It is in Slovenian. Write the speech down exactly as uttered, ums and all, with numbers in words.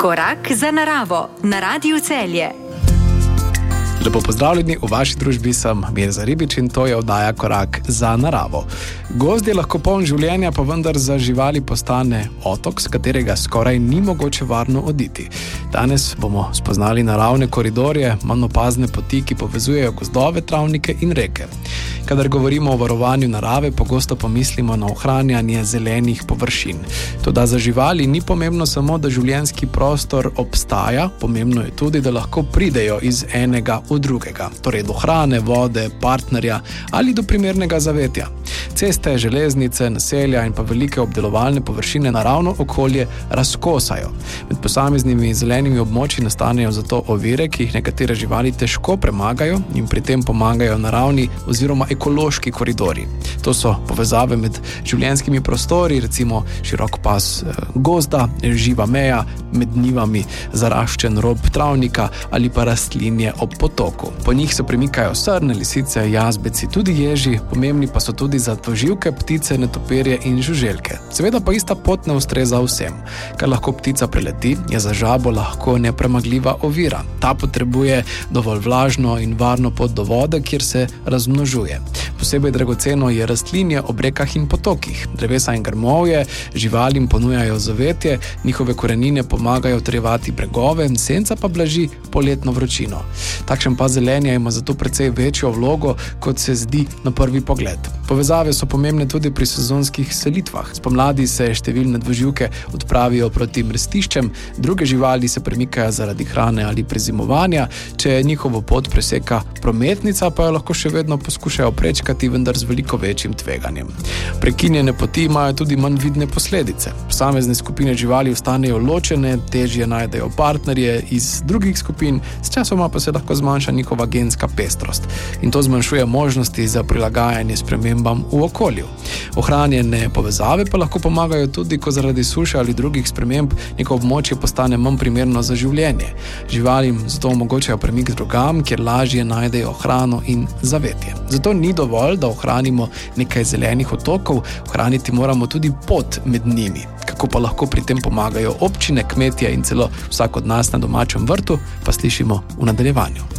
Korak za naravo na Radiu Celje. Lepo pozdravljeni, v vaši družbi sem Mirza Ribič in to je oddaja Korak za naravo. Gozd je lahko poln življenja, pa vendar za živali postane otok, s katerega skoraj ni mogoče varno oditi. Danes bomo spoznali naravne koridorje, manj opazne poti, ki povezujejo gozdove, travnike in reke. Kadar govorimo o varovanju narave, pogosto pomislimo na ohranjanje zelenih površin. Toda za živali ni pomembno samo, da življenjski prostor obstaja, pomembno je tudi, da lahko pridejo iz enega v drugega, torej do hrane, vode, partnerja ali do primernega zavetja. Ceste, železnice, naselja in pa velike obdelovalne površine naravno okolje razkosajo. Med posameznimi zelenimi območji nastanejo zato ovire, ki jih nekatere živali težko premagajo in pri tem pomagajo naravni oziroma ekološki koridori. To so povezave med življenjskimi prostori, recimo širok pas gozda, živa meja, med njivami zaraščen rob travnika ali pa rastlinje ob potoku. Po njih se premikajo srne, lisice, jazbeci, tudi ježi, pomembni pa so tudi za toživke, ptice, netopirje in žuželke. Seveda pa ista pot ne ustreza vsem. Kar lahko ptica preleti, je za žabo lahko nepremagljiva ovira. Ta potrebuje dovolj vlažno in varno pot do vode, kjer se razmnožuje. Posebej dragoceno je rastlinje ob rekah in potokih. Drevesa in grmovje živalim ponujajo zavetje, njihove korenine pomagajo utrjevati bregove, senca pa blaži poletno vročino. Takšen pas zelenja ima zato precej večjo vlogo, kot se zdi na prvi pogled. Povezave so pomembne tudi pri sezonskih selitvah. Spomladi se številne dvoživke odpravijo proti mrestiščem, druge živali se premikajo zaradi hrane ali prezimovanja, če njihovo pot preseka prometnica, pa jo lahko še vedno poskušajo prečkati, vendar z veliko večjim tveganjem. Prekinjene poti imajo tudi manj vidne posledice. Posamezne skupine živali ostanejo ločene, težje najdejo partnerje iz drugih skupin, s časoma pa se lahko zmanjša njihova genska pestrost. In to zmanjšuje možnosti za prilagajanje spremembam v okolju. Ohranjene povezave pa lahko pomagajo tudi, ko zaradi suše ali drugih sprememb neko območje postane manj primerno za življenje. Živalim zato omogočajo premik drugam, kjer lažje najdejo hrano in zavetje. Zato ni dovolj, da ohranimo nekaj zelenih otokov, ohraniti moramo tudi pot med njimi. Kako pa lahko pri tem pomagajo občine, kmetje in celo vsak od nas na domačem vrtu, pa slišimo v nadaljevanju.